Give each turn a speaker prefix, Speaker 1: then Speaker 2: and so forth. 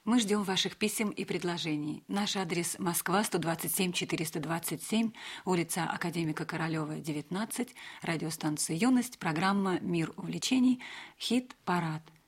Speaker 1: Мы ждем ваших писем и предложений. Наш адрес: Москва, 127 427, улица Академика Королева, 19, радиостанция «Юность», программа «Мир увлечений», «Хит-парад».